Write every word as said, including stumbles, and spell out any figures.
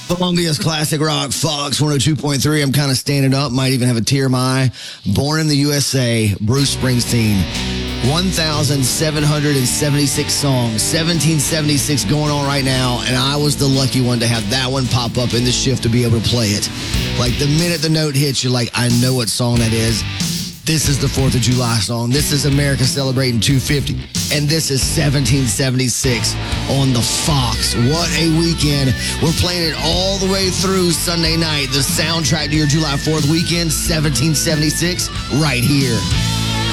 Columbia's Classic Rock, Fox one oh two point three. I'm kind of standing up, might even have a tear in my eye. Born in the U S A, Bruce Springsteen. one thousand seven hundred seventy-six songs, seventeen seventy-six going on right now, and I was the lucky one to have that one pop up in the shift to be able to play it. Like, the minute the note hits, you're like, I know what song that is. This is the fourth of July song. This is America celebrating two fifty. And this is seventeen seventy-six on the Fox. What a weekend. We're playing it all the way through Sunday night. The soundtrack to your July fourth weekend, seventeen seventy-six, right here.